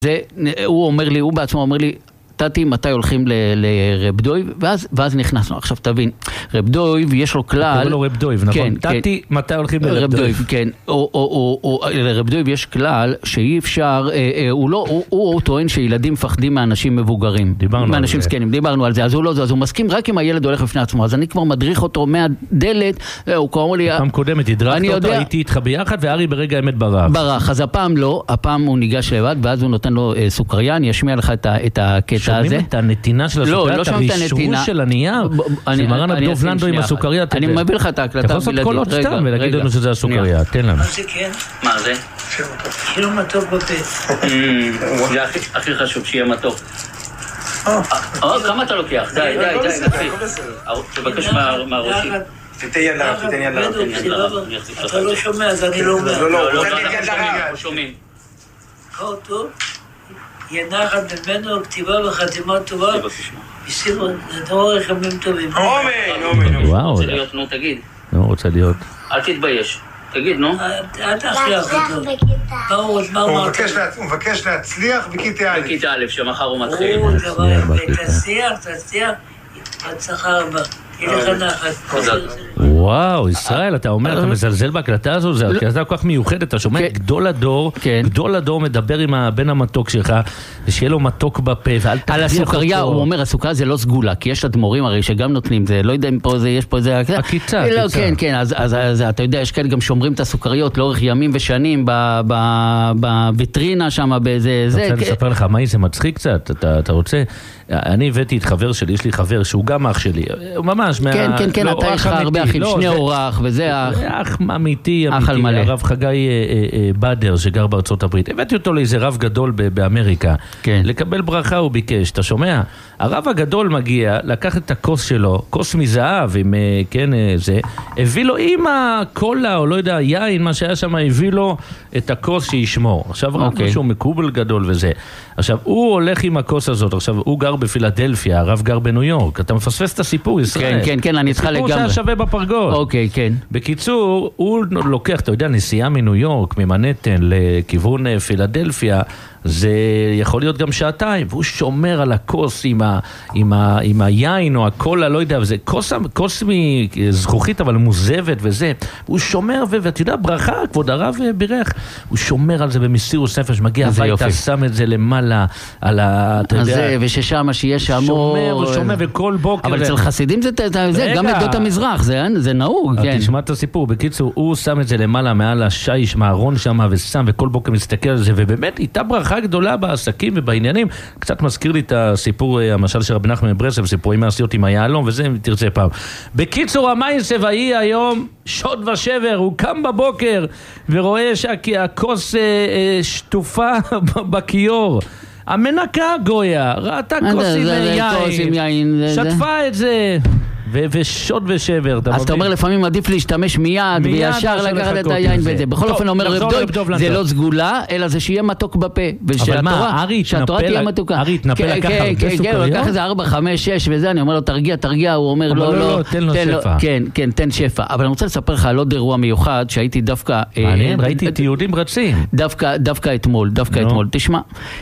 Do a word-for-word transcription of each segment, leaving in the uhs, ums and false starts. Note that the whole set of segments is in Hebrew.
זה, הוא אומר לי, הוא בעצמו אומר לי, תתי, מתי הולכים לרב דויב, ואז, ואז נכנסנו. עכשיו תבין, רב דויב יש לו כלל... קורא לו רב דויב, נכון? תתי, מתי הולכים לרב דויב? כן, או לרב דויב יש כלל שאי אפשר, הוא לא, הוא טוען שילדים מפחדים מאנשים מבוגרים. דיברנו על זה. זקנים, דיברנו על זה, אז הוא לא זה, אז הוא מסכים רק אם הילד הולך בפני עצמו, אז אני כבר מדריך אותו מהדלת, הוא קורא לי... פעם קודמת, הדרכת אותו, הייתי איתך ביחד, וארי ברגע האמת ברח. ברח, אז הפעם לא, הפעם הוא ניגש לבד, ואז הוא נותן לו סוכריה, אני אשמיע לך את הקטע הזה. שומעים את הנתינה של הסוכריה, את הרישרוש של הנייר, שמרן הדוב לנדו עם הסוכריה. אני מביא לך את ההקלטה. אתה יכול לעשות כל עוד סתם ולהגיד לנו שזה הסוכריה, תן לנו. מה זה כן? מה זה? שיהיה מתוק בפה. זה הכי חשוב, שיהיה מתוק. כמה אתה לוקח? די, די, די. תבקש מהראשי. תתן יד לרב, תתן יד לרב. אתה לא שומע, אז אני לא אומר. לא, לא, לא, אנחנו שומעים. קרוא טוב, ינחת ממנו כתיבה וחתימה טובה, ושימו, נתנו רחמים טובים. אומן, אומן. וואו. רוצה להיות, נו, תגיד. נו, רוצה להיות. אל תתבייש. תגיד, נו. אל תכריח אותו. מה הוא אמרת? הוא מבקש להצליח בכיתה א'. בכיתה א', שמחר הוא מתחיל. הוא דבר, תצליח, תצליח, הצלחה רבה. וואו, ישראל, אתה אומר, אתה מזלזל בהקלטה הזו, זו הקלטה כל כך מיוחדת, אתה שומע גדול הדור, גדול הדור מדבר עם הבן המתוק שלך, ושיהיה לו מתוק בפה, ואל תחריח אותו. על הסוכריה, הוא אומר, הסוכריה זה לא סגולה, כי יש אדמו"רים הרי שגם נותנים, זה לא יודע אם פה זה, יש פה איזה... עקיצה, עקיצה. כן, כן, אז אתה יודע, יש כאלה גם שומרים את הסוכריות לאורך ימים ושנים בוויטרינה שם, באיזה... אני רוצה לספר לך, מה זה מצחיק קצת, אתה רוצה... אני הבאתי את חבר שלי, יש לי חבר שהוא גם אח שלי, ממש, כן, כן, כן, אתה יש לך הרבה אחים, שני אורח, וזה אח. אח אמיתי, אמיתי, הרב חגי בדר, שגר בארצות הברית. הבאתי אותו לאיזה רב גדול באמריקה, לקבל ברכה הוא ביקש, אתה שומע? הרב הגדול מגיע, לקח את הכוס שלו, כוס מזהב, עם, כן, זה, הביא לו עם הקולה, או לא יודע, יין, מה שהיה שם, הביא לו את הכוס שישמור. עכשיו ראינו שהוא מקובל גדול וזה. עכשיו, הוא הולך עם הכוס הזאת, עכשיו, הוא גר בפילדלפיה, הרב גר בניו יורק, אתה מפספס את הסיפור, ישראל. כן, כן, כן, אני צריכה לגמרי. סיפור שהיה שווה בפרגות. אוקיי, כן. בקיצור, הוא לוקח, אתה יודע, נסיעה מניו יורק, ממנהטן לכיוון פילדלפיה, זה יכול להיות גם שעתיים, והוא שומר על הכוס עם, ה, עם, ה, עם היין או הקולה, לא יודע, וזה כוס, כוס מזכוכית אבל מוזבת וזה, הוא שומר, ו, ואתה יודע, ברכה, כבוד הרב בירך, הוא שומר על זה במסירות נפש, מגיע הביתה, שם את זה למעלה, על ה... אתה יודע... זה, וששם, שיש שם... שומר ושומר, וכל בוקר... אבל אצל חסידים זה, זה גם עדות המזרח, זה, זה נהוג, כן. תשמע את הסיפור, בקיצור, הוא שם את זה למעלה, מעל השיש, מהארון שם, ושם, וכל בוקר מסתכל על זה, ובאמת, איתה ברכה גדולה בעסקים ובעניינים. קצת מזכיר לי את הסיפור, המשל של רבי נחמן מברסלב, סיפורים מעשיות עם היהלום, וזה אם תרצה פעם. בקיצור, המייסב ההיא היום, שוד ושבר, הוא קם בבוקר, ורואה שהכוס שטופה בכיור. המנקה גויה, ראתה כוס עם יין, שטפה את זה. ושוד ושבר. אז אתה אומר לפעמים עדיף להשתמש מיד וישר לקחת את היין וזה. בכל אופן אומר רב דוב, זה לא סגולה, אלא זה שיהיה מתוק בפה. אבל מה, ארי התנפל לקח הרבה סוכריות? לקח איזה ארבע, חמש, שש וזה, אני אומר לו תרגיע, תרגיע, הוא אומר לא, לא, תן לו שפע. כן, כן, תן שפע. אבל אני רוצה לספר לך על עוד אירוע מיוחד שהייתי דווקא... מעניין, ראיתי את יהודים רצים. דווקא אתמול, דווקא אתמול. תשמע,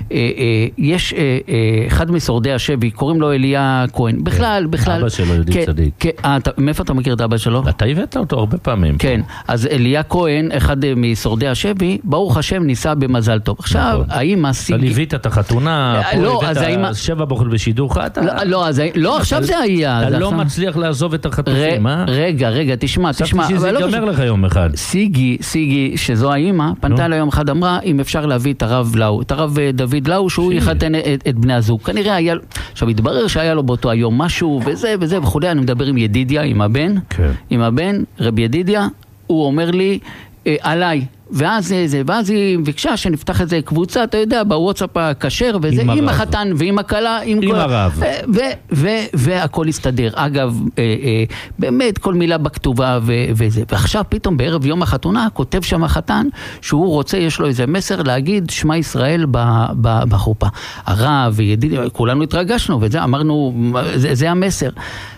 יש אחד משורדי השבי, קוראים לו אליה כהן. בכלל, בכלל... אבא שלו יהודי צדיק. מאיפה אתה מכיר את אבא שלו? אתה הבאת אותו הרבה פעמים. כן, אז אליה כהן, אחד משורדי השבי, ברוך השם ניסה במזל טוב. עכשיו, האמא סיגי... אתה ליווית את החתונה, פה הבאת שבע בחול בשידוך, לא, עכשיו זה היה. אתה לא מצליח לעזוב את החטופים, אה? רגע, רגע, תשמע, תשמע. חשבתי שזה ייגמר לך יום אחד. סיגי, סיגי, שזו האמא, פנתה אליי יום אחד, אמרה, אם אפשר להביא את הרב לאו, את הרב דוד לאו, שהוא יחתן את בני הזוג. כנראה היה, עכשיו, התברר שהיה לו באותו היום משהו, וזה וזה וכו'. אני מדבר עם ידידיה, עם הבן, כן. עם הבן, רב ידידיה, הוא אומר לי, אה, עליי, ואז זה, ואז היא ביקשה שנפתח איזה קבוצה, אתה יודע, בוואטסאפ הכשר, וזה עם, עם החתן ועם הקלה, עם, עם כל... הרב. ו- ו- ו- והכל הסתדר. אגב, אה, אה, באמת כל מילה בכתובה ו- וזה. ועכשיו פתאום בערב יום החתונה, כותב שם החתן, שהוא רוצה, יש לו איזה מסר להגיד שמע ישראל ב- ב- בחופה. הרב וידיד, כולנו התרגשנו, וזה אמרנו, זה, זה המסר.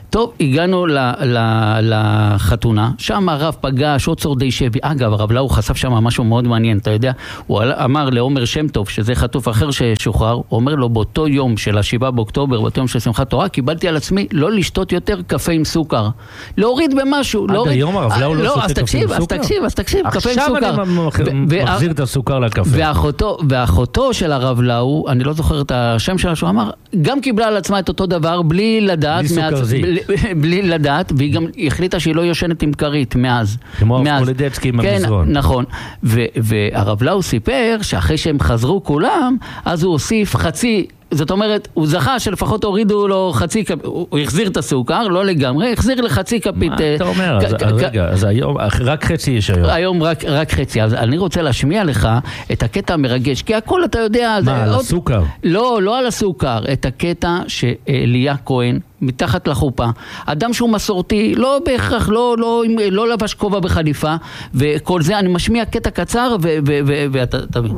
טוב, הגענו ל, ל, לחתונה, שם הרב פגש עוד שורדי שבי. אגב, הרב לאו חשף שם משהו מאוד מעניין, אתה יודע, הוא אמר לעומר שם טוב, שזה חטוף אחר ששוחרר, הוא אומר לו, באותו יום של השבעה באוקטובר, באותו יום של שמחת תורה, קיבלתי על עצמי לא לשתות יותר קפה עם סוכר. להוריד במשהו. עד להוריד... היום הרב לאו לא, לא שותה קפה עם סוכר? אז תקשיב, אז תקשיב, קפה עם סוכר. עכשיו אני מחזיר את הסוכר לקפה. ואחותו, ואחותו של הרב לאו, אני לא זוכר את השם שלה, שהוא אמר, גם קיבלה על עצמה את אותו דבר, בלי לדעת, בלי סוכר זית. בלי לדעת, והיא גם החליטה שהיא לא יושנת עם כרית מאז. כמו קולדצקי עם כן, המזרון. נכון. ו- והרב לאו סיפר שאחרי שהם חזרו כולם, אז הוא הוסיף חצי, זאת אומרת, הוא זכה שלפחות הורידו לו חצי כפית, הוא החזיר את הסוכר, לא לגמרי, החזיר לחצי כפית. מה אתה אומר? אז רגע, אז היום, רק חצי יש היום. היום רק חצי, אז אני רוצה להשמיע לך את הקטע המרגש, כי הכל אתה יודע... מה, על הסוכר? לא, לא על הסוכר, את הקטע שאליה כהן, מתחת לחופה, אדם שהוא מסורתי, לא בהכרח, לא, לא, לא לבש כובע בחליפה, וכל זה, אני משמיע קטע קצר, ואתה תבין.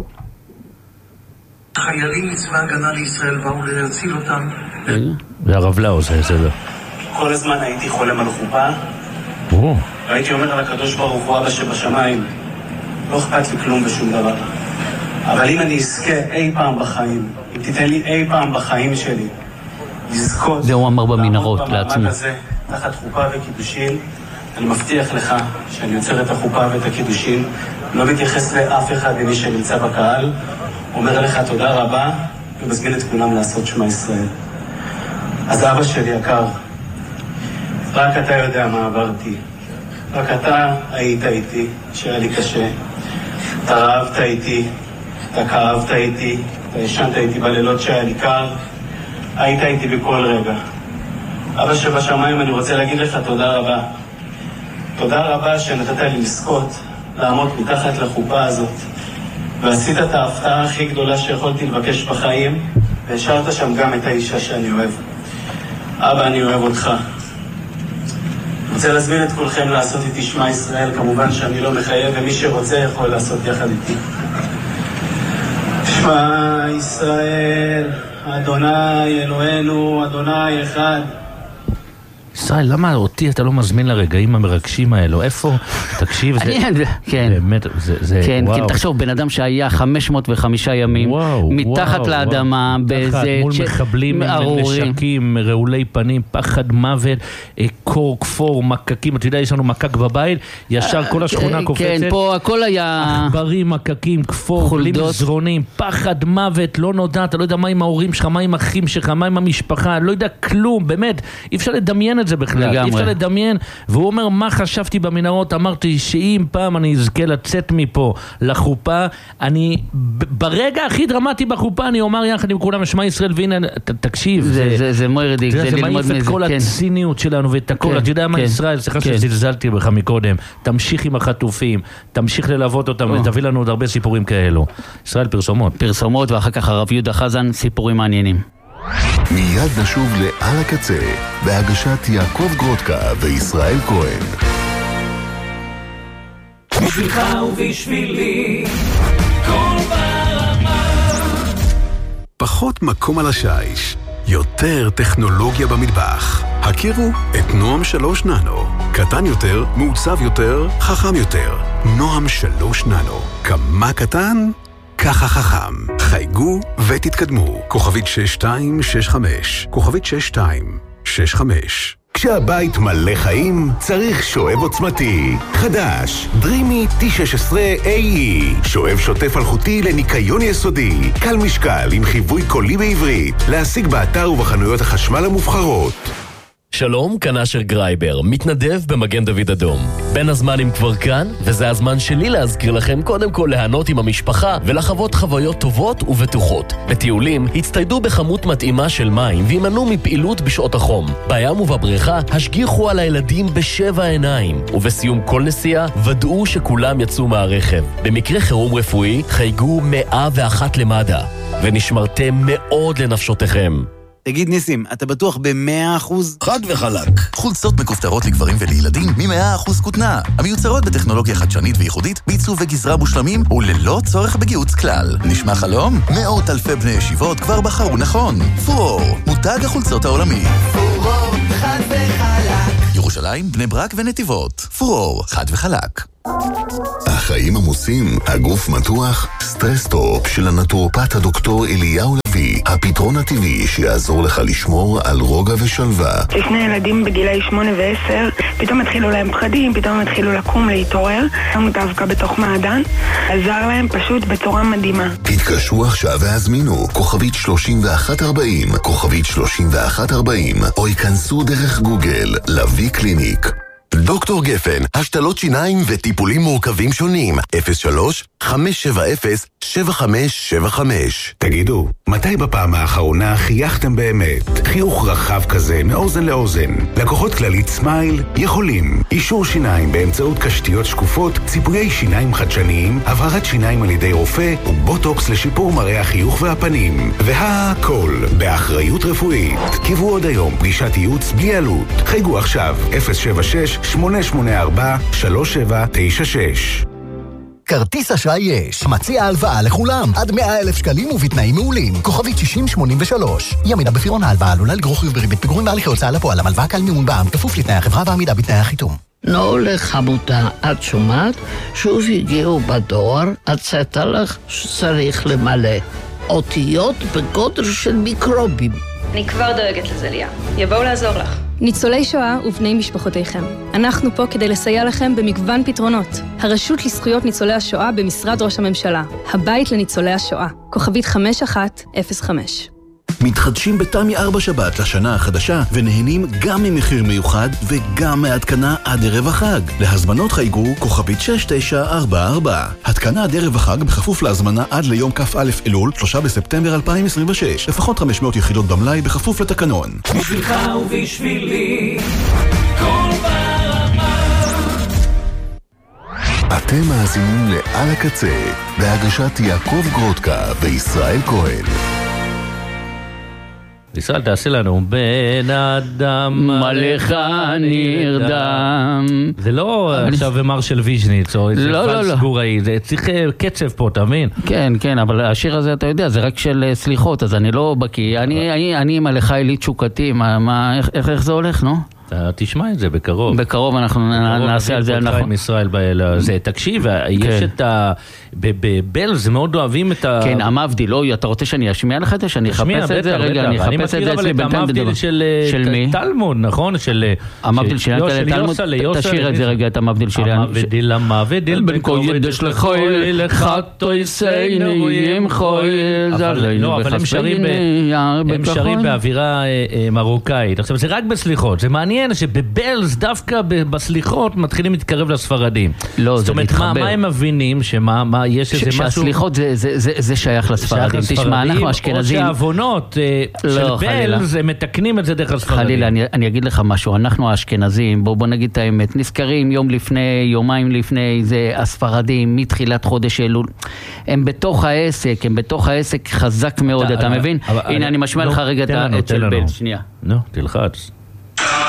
חיילים מצבא הגנה לישראל באו להציל אותם. והרב לאו זה זה. כל הזמן הייתי חולם על חופה. והייתי אומר על הקדוש ברוך הוא אבא שבשמיים, לא אכפת לי כלום ושום דבר. אבל אם אני אזכה אי פעם בחיים, אם תיתן לי אי פעם בחיים שלי, לזכות... זה הוא אמר במנהרות לעצמו. במעמד הזה, תחת חופה וקידושין, אני מבטיח לך שאני יוצר את החופה ואת הקידושין, לא מתייחס לאף אחד ממי שנמצא בקהל, אומר לך תודה רבה, ומזמין את כולם לעשות שמע ישראל. אז אבא שלי יקר, רק אתה יודע מה עברתי. רק אתה היית איתי, שהיה לי קשה. אתה רעבת איתי, אתה כאבת איתי, אתה ישנת איתי בלילות שהיה לי קר. היית איתי בכל רגע. אבא שבשמיים, אני רוצה להגיד לך תודה רבה. תודה רבה שנתת לי לזכות, לעמוד מתחת לחופה הזאת. ועשית את ההפתעה הכי גדולה שיכולתי לבקש בחיים, והשארת שם גם את האישה שאני אוהב. אבא, אני אוהב אותך. אני רוצה להזמין את כולכם לעשות איתי שמע ישראל, כמובן שאני לא מחייב, ומי שרוצה יכול לעשות יחד איתי. שמע ישראל, אדוני אלוהינו, אדוני אחד. ישראל, למה אותי אתה לא מזמין לרגעים המרגשים האלו? איפה? תקשיב, זה... כן. באמת, זה... כן, כן, תחשוב, בן אדם שהיה חמש מאות וחמישה ימים, מתחת לאדמה, באיזה... מול מחבלים, נשקים, רעולי פנים, פחד מוות, קור, כפור, מקקים, אתה יודע, יש לנו מקק בבית, ישר כל השכונה קופצת. כן, פה הכל היה... עכברים, מקקים, כפור, בלי מזרונים, פחד מוות, לא נודע, אתה לא יודע מה עם ההורים שלך, מה עם אחים שלך, מה עם המשפחה, לא יודע כלום, באמת, אי אפשר לדמיין את זה בכלל, אי אפשר לדמיין. והוא אומר, מה חשבתי במנהרות? אמרתי שאם פעם אני אזכה לצאת מפה לחופה, אני ברגע הכי דרמטי בחופה אני אומר יחד עם כולם שמע ישראל, והנה תקשיב, זה מוירדיק, זה מעיף את כל הציניות שלנו ואת הכל. אתה יודע מה ישראל, סליחה שזלזלתי בך מקודם, תמשיך עם החטופים, תמשיך ללוות אותם ותביא לנו עוד הרבה סיפורים כאלו. ישראל, פרסומות פרסומות, ואחר כך הרב יהודה חזן, סיפורים מעניינים. מיד נשוב לעל הקצה, בהגשת יעקב גרודקה וישראל כהן. בשבילך ובשבילי, כל ברמה. פחות מקום על השיש, יותר טכנולוגיה במטבח. הכירו את נועם שלוש ננו. קטן יותר, מעוצב יותר, חכם יותר. נועם שלוש ננו. כמה קטן? ככה חכם. חייגו ותתקדמו. כוכבית שש שתיים שש חמש. כוכבית שש שתיים שש חמש. כשהבית מלא חיים, צריך שואב עוצמתי. חדש, דרימי טי שש עשרה איי אי. שואב שוטף אלחוטי לניקיון יסודי. קל משקל עם חיווי קולי בעברית. להשיג באתר ובחנויות החשמל המובחרות. שלום, כאן אשר גרייבר, מתנדב במגן דוד אדום. בין הזמנים כבר כאן, וזה הזמן שלי להזכיר לכם קודם כל להנות עם המשפחה ולחוות חוויות טובות ובטוחות. בטיולים, הצטיידו בכמות מתאימה של מים וימנעו מפעילות בשעות החום. בים ובבריכה, השגיחו על הילדים בשבע עיניים, ובסיום כל נסיעה, ודאו שכולם יצאו מהרכב. במקרה חירום רפואי, חייגו מאה ואחת למד"א, ונשמרתם מאוד לנפשותיכם. תגיד ניסים, אתה בטוח ב-מאה אחוז? חד וחלק. חולצות מכופתרות לגברים ולילדים מ-מאה אחוז כותנה. המיוצרות בטכנולוגיה חדשנית וייחודית, בעיצוב וגזרה מושלמים וללא צורך בגיוץ כלל. נשמע חלום? מאות אלפי בני ישיבות כבר בחרו נכון. פורור, מותג החולצות העולמי. פורור, חד וחלק. ירושלים, בני ברק ונתיבות. פורור, חד וחלק. החיים עמוסים, הגוף מתוח, סטרס-טופ של הנטורופט הדוקטור אליהו לוי, הפתרון הטבעי שיעזור לך לשמור על רוגע ושלווה. לפני ילדים בגילי שמונה ועשר, פתאום התחילו להם פחדים, פתאום התחילו לקום, להתעורר, שמו דווקא בתוך מעדן, עזר להם פשוט בצורה מדהימה. תתקשרו עכשיו והזמינו, כוכבית שלושים ואחת ארבעים, כוכבית שלושים ואחת ארבעים, או ייכנסו דרך גוגל, לוי קליניק. דוקטור גפן, השתלות שיניים וטיפולים מורכבים שונים. אפס שלוש חמש שבע אפס שבע חמש שבע חמש. תגידו, מתי בפעם האחרונה חייכתם באמת? חיוך רחב כזה מאוזן לאוזן. לקוחות כללית סמייל יכולים. אישור שיניים באמצעות קשתיות שקופות, ציפויי שיניים חדשניים, הבהרת שיניים על ידי רופא ובוטוקס לשיפור מראה החיוך והפנים. והכל באחריות רפואית. קיבלו עוד היום פגישת ייעוץ בלי עלות. חייגו עכשיו אפס שבע שש שמונה שמונה ארבע שלוש שבע תשע שש. כרטיס אשראי יש. מציע הלוואה לכולם. עד מאה אלף שקלים ובתנאים מעולים. כוכבית שישים שמונים ושלוש. ימינה בפירעון ההלוואה עלולה לגרור חיוב בריבית פיגורים בהליכי הוצאה לפועל. המלוואה קל מימון בע"מ כפוף לתנאי החברה ועמידה בתנאי החיתום. נו לחמותה, את שומעת? שוב הגיעו בדואר, הצאת לך שצריך למלא. אותיות בגודל של מיקרובים. אני כבר דואגת לזה, ליה. יבואו לעזור לך. ניצולי שואה ובני משפחותיכם. אנחנו פה כדי לסייע לכם במגוון פתרונות. הרשות לזכויות ניצולי השואה במשרד ראש הממשלה. הבית לניצולי השואה. כוכבית חמש אחת אפס חמש. מתחדשים בתמי ארבע שבת לשנה החדשה ונהנים גם ממחיר מיוחד וגם מהתקנה עד ערב החג. להזמנות חייגו כוכבית שש תשע ארבע ארבע. התקנה עד ערב החג בכפוף להזמנה עד ליום כ"א אלול שלושה בספטמבר אלפיים עשרים ושש. לפחות חמש מאות יחידות במלאי בכפוף לתקנון. בשבילך ובשבילי כל ברמה. אתם מאזינים לעל הקצה בהגשת יעקב גרודקה וישראל כהן. ישראל, תעשה לנו בן אדם מלאך נרדם. זה לא עכשיו מרשל ויז'ניץ או איזה פלס גוראי, זה צריך קצב פה, תבין? כן, כן, אבל השיר הזה אתה יודע, זה רק של סליחות, אז אני לא בקיא. אני מלאך אלי תשוקתי, איך זה הולך, נו? תשמע את זה בקרוב. בקרוב אנחנו נעשה על זה. בקרוב עם ישראל זה, תקשיב, יש את ה... בבל זה מאוד אוהבים את ה... כן, המבדיל, לא, אתה רוצה שאני אשמיע לך את זה? שאני אחפש את זה? רגע, אני אחפש את זה אצלי בינתיים בדבר. של תלמוד, נכון? המבדיל של תלמוד, תשאיר את זה רגע, את המבדיל שלי. המבדיל, המבדיל, בן כה ידש לחוי, לחתו יסייני, ים חוי, לא, אבל הם שרים באווירה מרוקאית. עכשיו, זה רק בסליחות, זה מעניין שבבלז דווקא בסליחות מתחילים להתקרב לספרדים. לא, זאת אומרת, מה הם מבינים? שמה, מה, יש איזה משהו... שהסליחות זה שייך לספרדים. תשמע, אנחנו אשכנזים... או שהעוונות של בלז, הם מתקנים את זה דרך הספרדים. חלילה, אני אגיד לך משהו. אנחנו האשכנזים, בוא נגיד את האמת, נזכרים יום לפני, יומיים לפני, זה הספרדים, מתחילת חודש אלול. הם בתוך העסק, הם בתוך העסק חזק מאוד, אתה מבין? הנה, אני משמע לך רגע את של בלז, שנייה. נו, תלחץ.